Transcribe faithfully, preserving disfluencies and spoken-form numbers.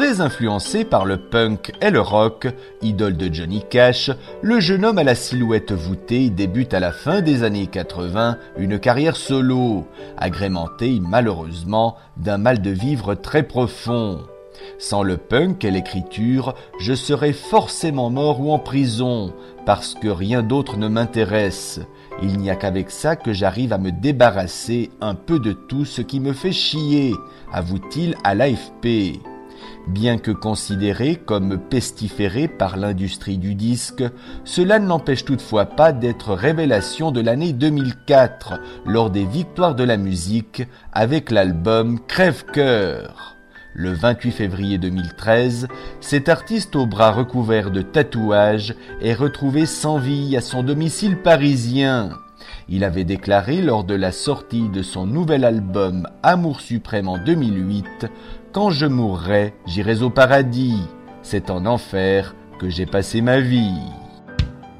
Très influencé par le punk et le rock, idole de Johnny Cash, le jeune homme à la silhouette voûtée débute à la fin des années quatre-vingts une carrière solo, agrémentée malheureusement d'un mal de vivre très profond. Sans le punk et l'écriture, je serais forcément mort ou en prison, parce que rien d'autre ne m'intéresse. Il n'y a qu'avec ça que j'arrive à me débarrasser un peu de tout ce qui me fait chier, avoue-t-il à l'A F P. Bien que considéré comme pestiféré par l'industrie du disque, cela ne l'empêche toutefois pas d'être révélation de l'année deux mille quatre, lors des Victoires de la musique, avec l'album Crève-cœur. Le vingt-huit février deux mille treize, cet artiste au bras recouvert de tatouages est retrouvé sans vie à son domicile parisien. Il avait déclaré lors de la sortie de son nouvel album Amour suprême en deux mille huit « Quand je mourrai, j'irai au paradis. C'est en enfer que j'ai passé ma vie ».